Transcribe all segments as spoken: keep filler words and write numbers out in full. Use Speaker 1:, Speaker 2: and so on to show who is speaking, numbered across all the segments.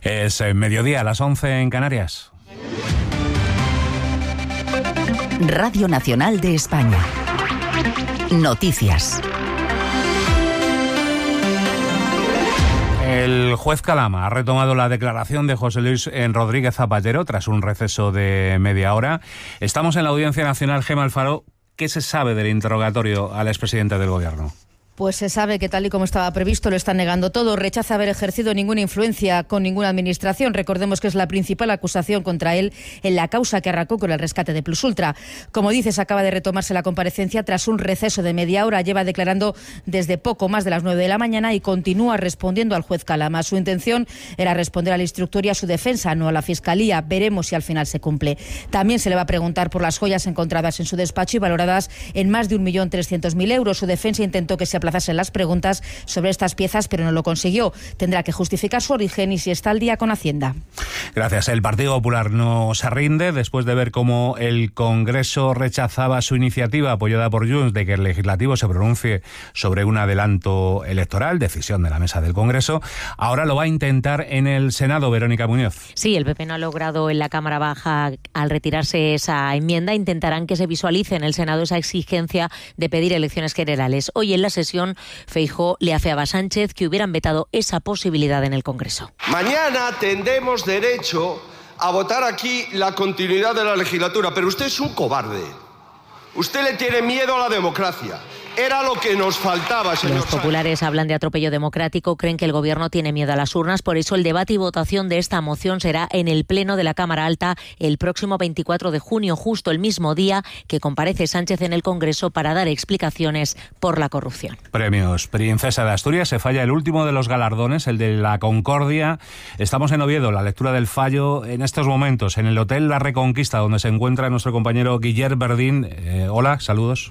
Speaker 1: Es eh, mediodía, a las once en Canarias.
Speaker 2: Radio Nacional de España. Noticias.
Speaker 1: El juez Calama ha retomado la declaración de José Luis Rodríguez Zapatero tras un receso de media hora. Estamos en la Audiencia Nacional. Gemma Alfaro, ¿qué se sabe del interrogatorio al expresidente del Gobierno?
Speaker 3: Pues se sabe que tal y como estaba previsto lo están negando todo. Rechaza haber ejercido ninguna influencia con ninguna administración. Recordemos que es la principal acusación contra él en la causa que arrancó con el rescate de Plus Ultra. Como dices, acaba de retomarse la comparecencia tras un receso de media hora. Lleva declarando desde poco más de las nueve de la mañana y continúa respondiendo al juez Calama. Su intención era responder al instructor y a su defensa, no a la Fiscalía. Veremos si al final se cumple. También se le va a preguntar por las joyas encontradas en su despacho y valoradas en más de un millón trescientos mil euros. Su defensa intentó que se aplazasen las preguntas sobre estas piezas, pero no lo consiguió. Tendrá que justificar su origen y si está al día con Hacienda.
Speaker 1: Gracias. El Partido Popular no se rinde después de ver cómo el Congreso rechazaba su iniciativa apoyada por Junts de que el Legislativo se pronuncie sobre un adelanto electoral, decisión de la mesa del Congreso. Ahora lo va a intentar en el Senado. Verónica Muñoz.
Speaker 4: Sí, el P P no ha logrado en la Cámara Baja, al retirarse esa enmienda, intentarán que se visualice en el Senado esa exigencia de pedir elecciones generales. Hoy en la sesión Feijóo le afeaba a Sánchez que hubieran vetado esa posibilidad en el Congreso.
Speaker 5: Mañana tendremos derecho a votar aquí la continuidad de la legislatura, pero usted es un cobarde. Usted le tiene miedo a la democracia. Era lo que nos faltaba, señor
Speaker 4: Los populares
Speaker 5: Sánchez.
Speaker 4: hablan de atropello democrático, creen que el Gobierno tiene miedo a las urnas, por eso el debate y votación de esta moción será en el Pleno de la Cámara Alta el próximo veinticuatro de junio, justo el mismo día que comparece Sánchez en el Congreso para dar explicaciones por la corrupción.
Speaker 1: Premios Princesa de Asturias. Se falla el último de los galardones, el de la Concordia. Estamos en Oviedo, la lectura del fallo en estos momentos en el Hotel La Reconquista, donde se encuentra nuestro compañero Guillermo Verdín. Eh, hola, saludos.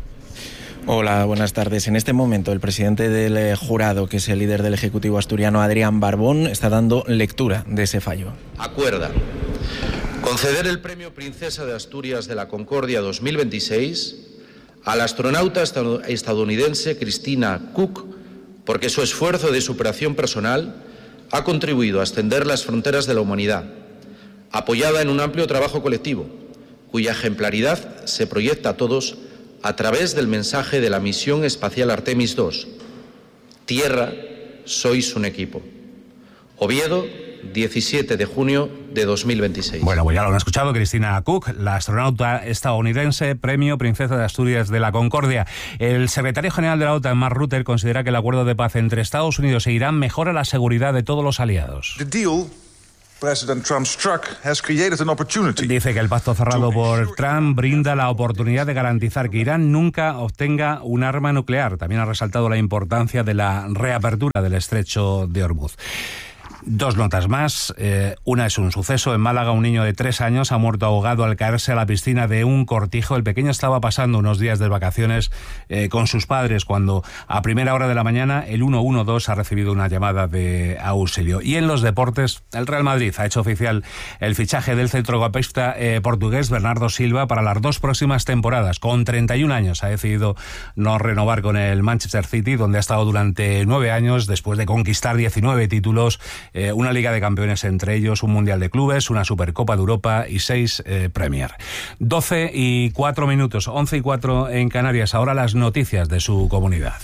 Speaker 6: Hola, buenas tardes. En este momento el presidente del jurado, que es el líder del Ejecutivo asturiano, Adrián Barbón, está dando lectura de ese fallo.
Speaker 7: Acuerda conceder el Premio Princesa de Asturias de la Concordia dos mil veintiséis a la astronauta estadounidense Christina Cook porque su esfuerzo de superación personal ha contribuido a extender las fronteras de la humanidad, apoyada en un amplio trabajo colectivo, cuya ejemplaridad se proyecta a todos a través del mensaje de la misión espacial Artemis dos. Tierra, sois un equipo. Oviedo, diecisiete de junio de dos mil veintiséis.
Speaker 1: Bueno, pues ya lo han escuchado, Christina Cook, la astronauta estadounidense, Premio Princesa de Asturias de la Concordia. El secretario general de la OTAN, Mark Rutte, considera que el acuerdo de paz entre Estados Unidos e Irán mejora la seguridad de todos los aliados.
Speaker 8: The deal President Trump struck has created an opportunity.
Speaker 1: Dice que el pacto cerrado por Trump brinda la oportunidad de garantizar que Irán nunca obtenga un arma nuclear. También ha resaltado la importancia de la reapertura del estrecho de Hormuz. Dos notas más. Eh, una es un suceso. En Málaga, un niño de tres años ha muerto ahogado al caerse a la piscina de un cortijo. El pequeño estaba pasando unos días de vacaciones eh, con sus padres cuando a primera hora de la mañana el uno uno dos ha recibido una llamada de auxilio. Y en los deportes, el Real Madrid ha hecho oficial el fichaje del centrocampista eh, portugués Bernardo Silva para las dos próximas temporadas. Con treinta y un años ha decidido no renovar con el Manchester City, donde ha estado durante nueve años después de conquistar diecinueve títulos. Eh, una Liga de Campeones entre ellos, un Mundial de Clubes, una Supercopa de Europa y seis eh, Premier. doce y cuatro minutos, once y cuatro en Canarias. Ahora las noticias de su comunidad.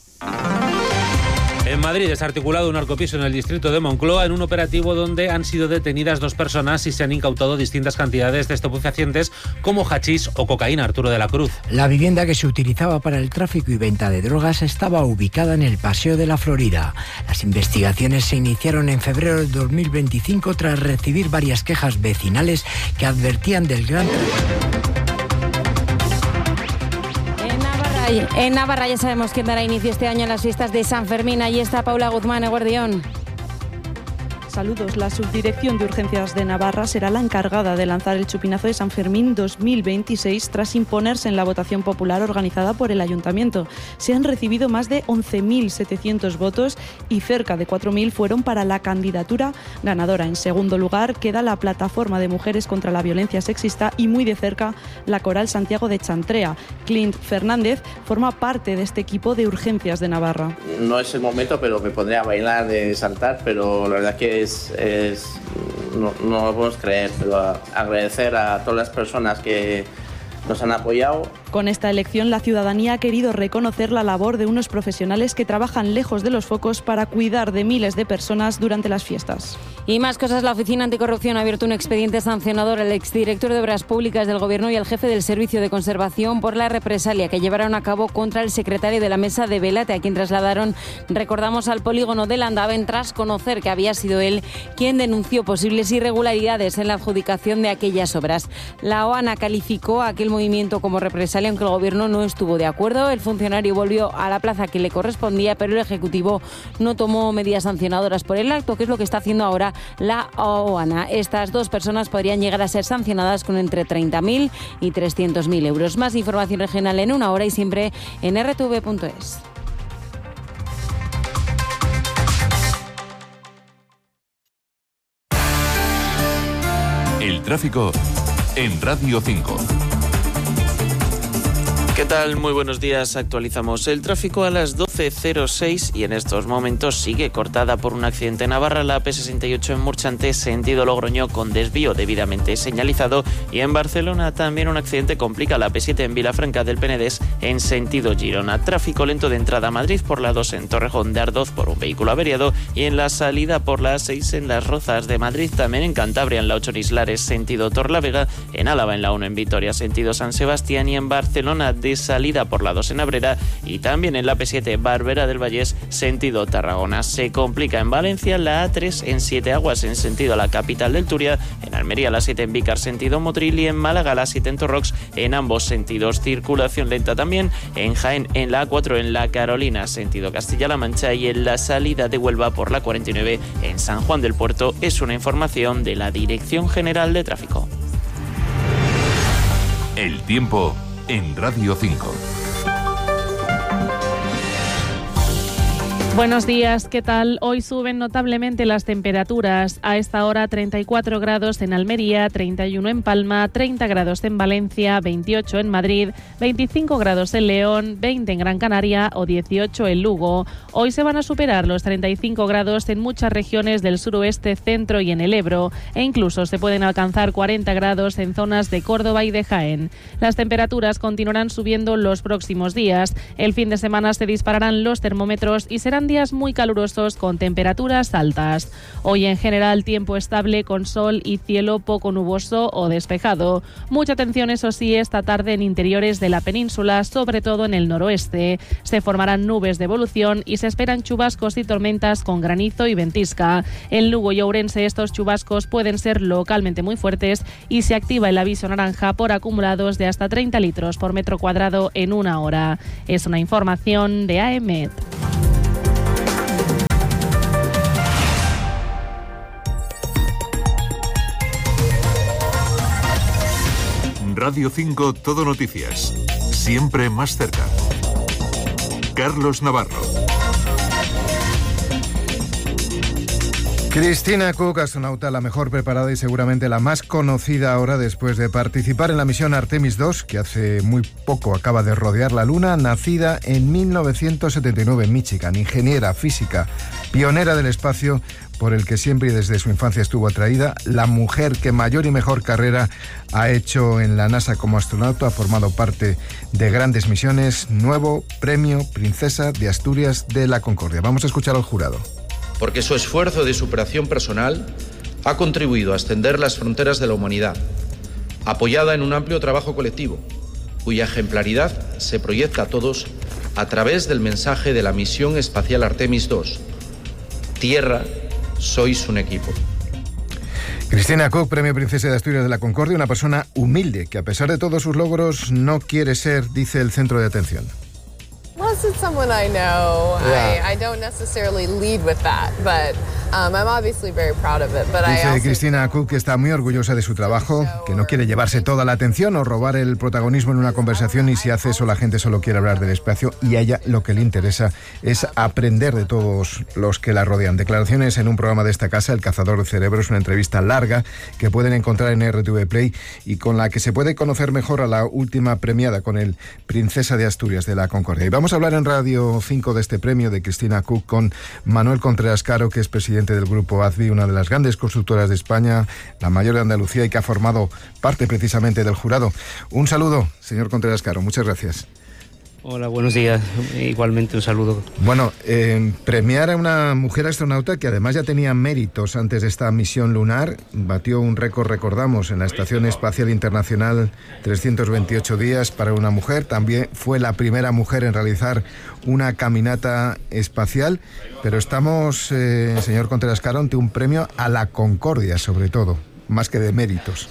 Speaker 9: En Madrid es articulado un narcopiso en el distrito de Moncloa en un operativo donde han sido detenidas dos personas y se han incautado distintas cantidades de estupefacientes como hachís o cocaína. Arturo de la Cruz.
Speaker 10: La vivienda que se utilizaba para el tráfico y venta de drogas estaba ubicada en el Paseo de la Florida. Las investigaciones se iniciaron en febrero de dos mil veinticinco tras recibir varias quejas vecinales que advertían del gran...
Speaker 11: En Navarra ya sabemos quién dará inicio este año a las fiestas de San Fermín. Ahí está Paula Guzmán, Eguardión.
Speaker 12: Saludos. La Subdirección de Urgencias de Navarra será la encargada de lanzar el chupinazo de San Fermín dos mil veintiséis tras imponerse en la votación popular organizada por el Ayuntamiento. Se han recibido más de once mil setecientos votos y cerca de cuatro mil fueron para la candidatura ganadora. En segundo lugar queda la Plataforma de Mujeres contra la Violencia Sexista y muy de cerca la Coral Santiago de Chantrea. Clint Fernández forma parte de este equipo de Urgencias de Navarra.
Speaker 13: No es el momento, pero me pondré a bailar, de saltar, pero la verdad es que es, es no, no lo podemos creer, pero agradecer a todas las personas que nos han apoyado.
Speaker 12: Con esta elección, la ciudadanía ha querido reconocer la labor de unos profesionales que trabajan lejos de los focos para cuidar de miles de personas durante las fiestas.
Speaker 11: Y más cosas, la Oficina Anticorrupción ha abierto un expediente sancionador al exdirector de Obras Públicas del Gobierno y al jefe del Servicio de Conservación por la represalia que llevaron a cabo contra el secretario de la Mesa de Velate, a quien trasladaron, recordamos, al polígono de Landaven tras conocer que había sido él quien denunció posibles irregularidades en la adjudicación de aquellas obras. La O A N A calificó aquel movimiento como represalia, aunque el Gobierno no estuvo de acuerdo. El funcionario volvió a la plaza que le correspondía, pero el Ejecutivo no tomó medidas sancionadoras por el acto, que es lo que está haciendo ahora la O A N A. Estas dos personas podrían llegar a ser sancionadas con entre treinta mil y trescientos mil euros. Más información regional en una hora y siempre en erre te ve punto es.
Speaker 14: El tráfico en Radio cinco.
Speaker 15: ¿Qué tal? Muy buenos días. Actualizamos el tráfico a las doce cero seis y en estos momentos sigue cortada por un accidente en Navarra la P sesenta y ocho en Murchante, sentido Logroño, con desvío debidamente señalizado, y en Barcelona también un accidente complica la P siete en Vilafranca del Penedès en sentido Girona. Tráfico lento de entrada a Madrid por la dos en Torrejón de Ardoz por un vehículo averiado, y en la salida por la A seis en Las Rozas de Madrid, también en Cantabria en la ocho en Islares sentido Torlavega, en Álava en la uno en Vitoria sentido San Sebastián, y en Barcelona de salida por la dos en Abrera, y también en la P siete Barberá del Vallés sentido Tarragona. Se complica en Valencia la A tres en Siete Aguas en sentido a la capital del Turia, en Almería la siete en Vícar sentido Motril, y en Málaga la siete en Torrox en ambos sentidos. Circulación lenta también en Jaén en la A cuatro en la Carolina sentido Castilla-La Mancha, y en la salida de Huelva por la cuarenta y nueve en San Juan del Puerto. Es una información de la Dirección General de Tráfico.
Speaker 14: El tiempo en Radio cinco.
Speaker 16: Buenos días, ¿qué tal? Hoy suben notablemente las temperaturas. A esta hora treinta y cuatro grados en Almería, treinta y uno en Palma, treinta grados en Valencia, veintiocho en Madrid, veinticinco grados en León, veinte en Gran Canaria o dieciocho en Lugo. Hoy se van a superar los treinta y cinco grados en muchas regiones del suroeste, centro y en el Ebro, e incluso se pueden alcanzar cuarenta grados en zonas de Córdoba y de Jaén. Las temperaturas continuarán subiendo los próximos días. El fin de semana se dispararán los termómetros y serán días muy calurosos con temperaturas altas. Hoy en general tiempo estable con sol y cielo poco nuboso o despejado. Mucha atención, eso sí, esta tarde en interiores de la península, sobre todo en el noroeste. Se formarán nubes de evolución y se esperan chubascos y tormentas con granizo y ventisca. En Lugo y Ourense estos chubascos pueden ser localmente muy fuertes y se activa el aviso naranja por acumulados de hasta treinta litros por metro cuadrado en una hora. Es una información de A E M E T.
Speaker 14: Radio cinco Todo Noticias. Siempre más cerca. Carlos Navarro.
Speaker 17: Cristina Cook, astronauta la mejor preparada y seguramente la más conocida ahora después de participar en la misión Artemis dos, que hace muy poco acaba de rodear la Luna, nacida en mil novecientos setenta y nueve en Michigan, ingeniera física, pionera del espacio, por el que siempre y desde su infancia estuvo atraída, la mujer que mayor y mejor carrera ha hecho en la NASA como astronauta, ha formado parte de grandes misiones. Nuevo premio Princesa de Asturias de la Concordia. Vamos a escuchar al jurado.
Speaker 7: Porque su esfuerzo de superación personal ha contribuido a extender las fronteras de la humanidad, apoyada en un amplio trabajo colectivo, cuya ejemplaridad se proyecta a todos a través del mensaje de la misión espacial Artemis dos. Tierra, sois un equipo.
Speaker 17: Cristina Cook, premio Princesa de Asturias de la Concordia, una persona humilde que a pesar de todos sus logros no quiere ser, dice, el centro de atención.
Speaker 18: Unless it's someone I know, yeah. I, I don't necessarily lead with that, but um, I'm obviously very proud of it. But
Speaker 17: Dice
Speaker 18: I also...
Speaker 17: Cristina Cook que está muy orgullosa de su trabajo, que no quiere llevarse toda la atención o robar el protagonismo en una conversación, y si hace eso la gente solo quiere hablar del espacio, y a ella lo que le interesa es aprender de todos los que la rodean. Declaraciones en un programa de esta casa, El Cazador de Cerebros, una entrevista larga que pueden encontrar en R T V Play y con la que se puede conocer mejor a la última premiada con el Princesa de Asturias de la Concordia. Y vamos a hablar en Radio cinco de este premio de Cristina Cook con Manuel Contreras Caro, que es presidente presidente del grupo A Z B I, una de las grandes constructoras de España, la mayor de Andalucía y que ha formado parte precisamente del jurado. Un saludo, señor Contreras Caro, muchas gracias.
Speaker 19: Hola, buenos días. Igualmente un saludo.
Speaker 17: Bueno, eh, premiar a una mujer astronauta que además ya tenía méritos antes de esta misión lunar, batió un récord, recordamos, en la Estación Espacial Internacional, trescientos veintiocho días para una mujer. También fue la primera mujer en realizar una caminata espacial, pero estamos, eh, señor Contreras Caro, ante un premio a la concordia, sobre todo, más que de méritos.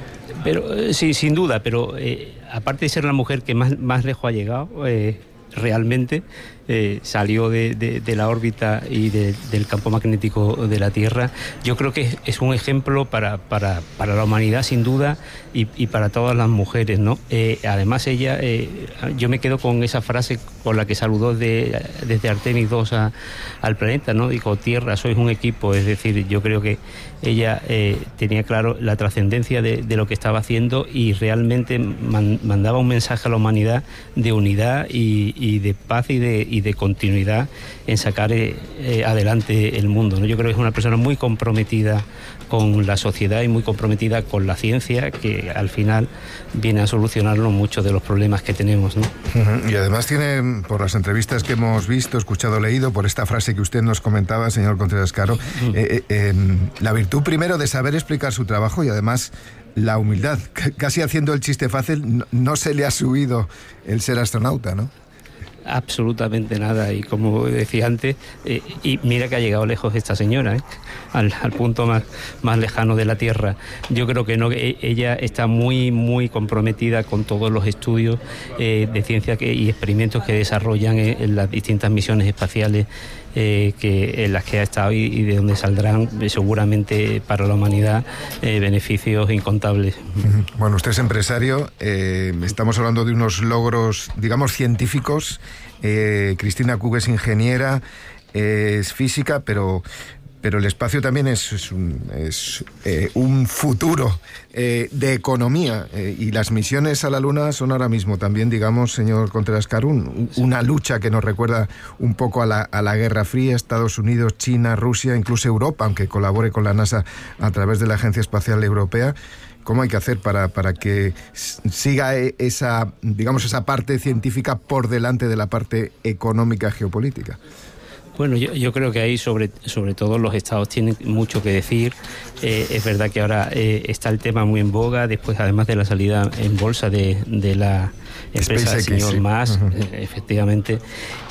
Speaker 19: Pero eh, sí, sin duda, pero eh, aparte de ser la mujer que más, más lejos ha llegado, eh, realmente eh, salió de, de, de la órbita y de, del campo magnético de la Tierra, yo creo que es, es un ejemplo para, para, para la humanidad, sin duda, y, y para todas las mujeres, ¿no? Eh, además, ella, eh, yo me quedo con esa frase con la que saludó de, desde Artemis dos a, al planeta, ¿no? Dijo, Tierra, sois un equipo. Es decir, yo creo que ella eh, tenía claro la trascendencia de, de lo que estaba haciendo y realmente man, mandaba un mensaje a la humanidad de unidad y, y de paz y de, y de continuidad en sacar eh, eh, adelante el mundo, ¿no? Yo creo que es una persona muy comprometida con la sociedad y muy comprometida con la ciencia, que al final viene a solucionarnos muchos de los problemas que tenemos, ¿no?
Speaker 17: Uh-huh. Y además tiene, por las entrevistas que hemos visto, escuchado, leído, por esta frase que usted nos comentaba, señor Contreras Caro, uh-huh. eh, eh, la virtud primero de saber explicar su trabajo y además la humildad. C- casi haciendo el chiste fácil, no, no se le ha subido el ser astronauta, ¿no?
Speaker 19: Absolutamente nada, y como decía antes, eh, y mira que ha llegado lejos esta señora, ¿eh? al, al punto más, más lejano de la Tierra. Yo creo que no, que ella está muy muy comprometida con todos los estudios eh, de ciencia que, y experimentos que desarrollan en, en las distintas misiones espaciales eh, que, en las que ha estado y, y de donde saldrán eh, seguramente para la humanidad eh, beneficios incontables.
Speaker 17: Bueno, usted es empresario, eh, estamos hablando de unos logros, digamos, científicos. Eh, Cristina Cook es ingeniera, eh, es física, pero... Pero el espacio también es, es, un, es eh, un futuro eh, de economía eh, y las misiones a la Luna son ahora mismo también, digamos, señor Contreras Caro, un, una lucha que nos recuerda un poco a la, a la Guerra Fría, Estados Unidos, China, Rusia, incluso Europa, aunque colabore con la NASA a través de la Agencia Espacial Europea. ¿Cómo hay que hacer para, para que siga esa, digamos, esa parte científica por delante de la parte económica geopolítica?
Speaker 19: Bueno, yo, yo creo que ahí sobre, sobre todo los estados tienen mucho que decir. Eh, es verdad que ahora eh, está el tema muy en boga, después además de la salida en bolsa de, de la empresa del señor sí. Musk, uh-huh. eh, efectivamente.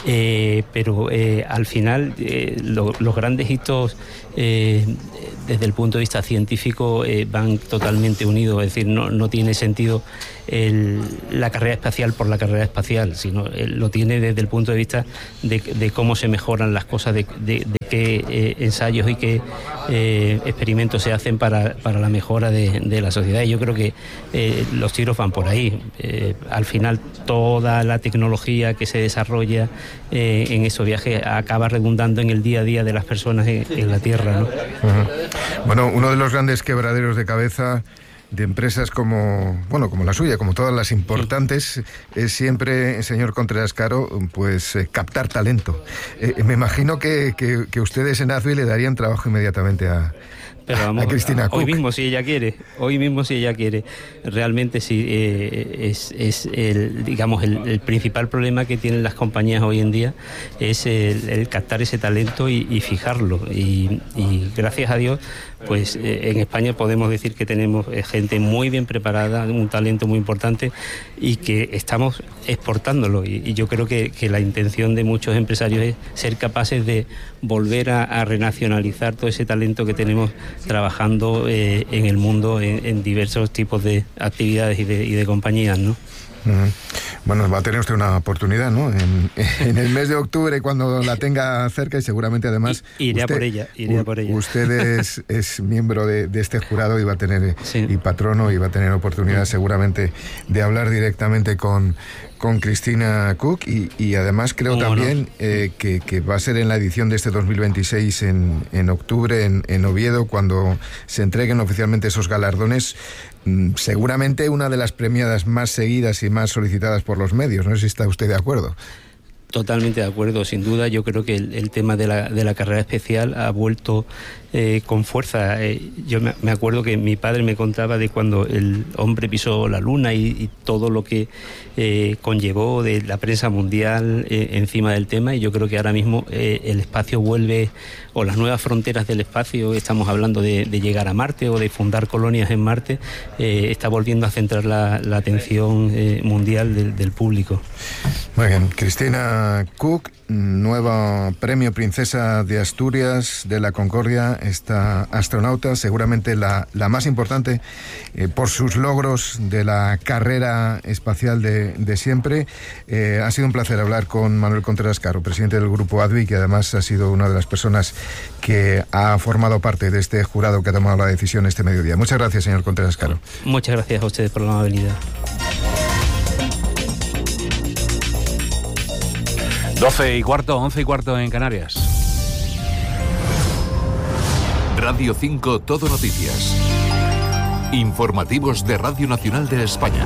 Speaker 19: Eh, pero eh, al final eh, lo, los grandes hitos eh, desde el punto de vista científico eh, van totalmente unidos, es decir, no, no tiene sentido el, la carrera espacial por la carrera espacial, sino eh, lo tiene desde el punto de vista de, de cómo se mejoran las cosas, de, de, de qué eh, ensayos y qué eh, experimentos se hacen para, para la mejora de, de la sociedad. Y yo creo que eh, los tiros van por ahí. Eh, al final toda la tecnología que se desarrolla eh, en esos viajes acaba redundando en el día a día de las personas en, en la Tierra, ¿no?
Speaker 17: Uh-huh. Bueno, uno de los grandes quebraderos de cabeza de empresas como, bueno, como la suya, como todas las importantes, es siempre, señor Contreras Caro, pues eh, captar talento. Eh, me imagino que, que, que ustedes en A Z B I le darían trabajo inmediatamente a...
Speaker 19: Pero vamos,
Speaker 17: a Cristina Cook.
Speaker 19: Hoy mismo si ella quiere, hoy mismo si ella quiere. Realmente sí, eh, es, es el, digamos, el, el principal problema que tienen las compañías hoy en día es el, el captar ese talento y, y fijarlo. Y, y gracias a Dios, pues eh, en España podemos decir que tenemos gente muy bien preparada, un talento muy importante y que estamos exportándolo. Y, y yo creo que, que la intención de muchos empresarios es ser capaces de volver a, a renacionalizar todo ese talento que tenemos trabajando eh, en el mundo en, en diversos tipos de actividades y de, y de compañías, ¿no?
Speaker 17: Uh-huh. Bueno, va a tener usted una oportunidad, ¿no? En, en el mes de octubre, cuando la tenga cerca, y seguramente además...
Speaker 19: I, iré
Speaker 17: usted,
Speaker 19: a por ella, iré a por ella.
Speaker 17: Usted es, es miembro de, de este jurado y va a tener, sí. y patrono, y va a tener oportunidad seguramente de hablar directamente con... con Cristina Cook y, y además creo oh, también no. eh, que, que va a ser en la edición de este dos mil veintiséis en, en octubre en, en Oviedo cuando se entreguen oficialmente esos galardones, mmm, seguramente una de las premiadas más seguidas y más solicitadas por los medios. No sé si está usted de acuerdo.
Speaker 19: Totalmente de acuerdo, sin duda. Yo creo que el, el tema de la, de la carrera especial ha vuelto eh, con fuerza. Eh, yo me, me acuerdo que mi padre me contaba de cuando el hombre pisó la luna y, y todo lo que eh, conllevó de la prensa mundial eh, encima del tema, y yo creo que ahora mismo eh, el espacio vuelve, o las nuevas fronteras del espacio, estamos hablando de, de llegar a Marte o de fundar colonias en Marte, eh, está volviendo a centrar la, la atención eh, mundial del, del público.
Speaker 17: Muy bien, Cristina Cook, nuevo premio Princesa de Asturias de la Concordia, esta astronauta, seguramente la, la más importante eh, por sus logros de la carrera espacial de, de siempre. Eh, ha sido un placer hablar con Manuel Contreras Caro, presidente del Grupo ADVI, que además ha sido una de las personas que ha formado parte de este jurado que ha tomado la decisión este mediodía. Muchas gracias, señor Contreras Caro.
Speaker 19: Muchas gracias a ustedes por la amabilidad.
Speaker 1: doce y cuarto, once y cuarto en Canarias.
Speaker 14: Radio cinco Todo Noticias. Informativos de Radio Nacional de España.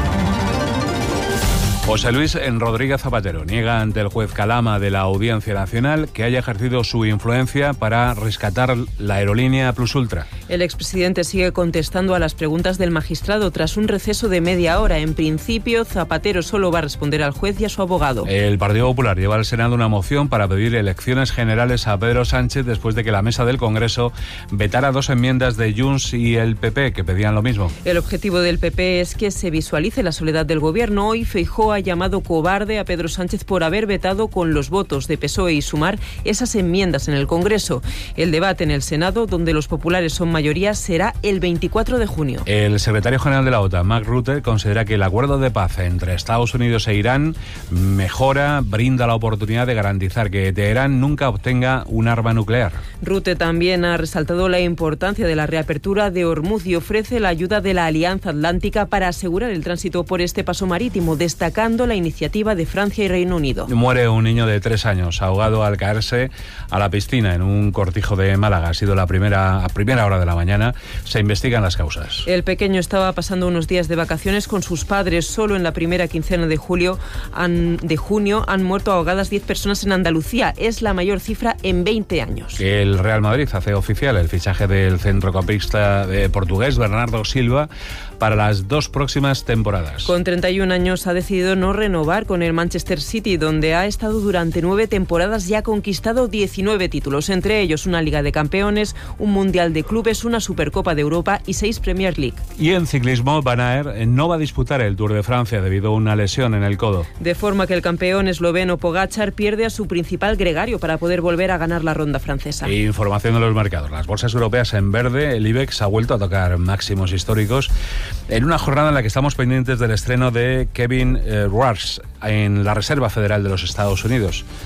Speaker 1: José Luis Rodríguez Zapatero niega ante el juez Calama de la Audiencia Nacional que haya ejercido su influencia para rescatar la aerolínea Plus Ultra.
Speaker 20: El expresidente sigue contestando a las preguntas del magistrado tras un receso de media hora. En principio, Zapatero solo va a responder al juez y a su abogado.
Speaker 1: El Partido Popular lleva al Senado una moción para pedir elecciones generales a Pedro Sánchez después de que la mesa del Congreso vetara dos enmiendas de Junts y el P P que pedían lo mismo.
Speaker 20: El objetivo del P P es que se visualice la soledad del gobierno. Hoy Feijóo ha llamado cobarde a Pedro Sánchez por haber vetado con los votos de P S O E y Sumar esas enmiendas en el Congreso. El debate en el Senado, donde los populares son mayoría, será el veinticuatro de junio.
Speaker 1: El secretario general de la OTAN, Mark Rutte, considera que el acuerdo de paz entre Estados Unidos e Irán mejora, brinda la oportunidad de garantizar que Teherán nunca obtenga un arma nuclear.
Speaker 20: Rutte también ha resaltado la importancia de la reapertura de Hormuz y ofrece la ayuda de la Alianza Atlántica para asegurar el tránsito por este paso marítimo, destacando la iniciativa de Francia y Reino Unido.
Speaker 1: Muere un niño de tres años ahogado al caerse a la piscina en un cortijo de Málaga. Ha sido la primera, a primera hora de la mañana. Se investigan las causas.
Speaker 20: El pequeño estaba pasando unos días de vacaciones con sus padres. Solo en la primera quincena de julio han, de junio han muerto ahogadas diez personas en Andalucía. Es la mayor cifra en veinte años.
Speaker 1: El Real Madrid hace oficial el fichaje del centrocampista portugués Bernardo Silva para las dos próximas temporadas.
Speaker 20: Con treinta y un años ha decidido no renovar con el Manchester City, donde ha estado durante nueve temporadas y ha conquistado diecinueve títulos, entre ellos una Liga de Campeones, un Mundial de Clubes, una Supercopa de Europa y seis Premier League.
Speaker 1: Y en ciclismo, Van Aert no va a disputar el Tour de Francia debido a una lesión en el codo.
Speaker 20: De forma que el campeón esloveno Pogačar pierde a su principal gregario para poder volver a ganar la ronda francesa.
Speaker 1: Información de los mercados. Las bolsas europeas en verde, el IBEX ha vuelto a tocar máximos históricos en una jornada en la que estamos pendientes del estreno de Kevin eh, Rush en la Reserva Federal de los Estados Unidos.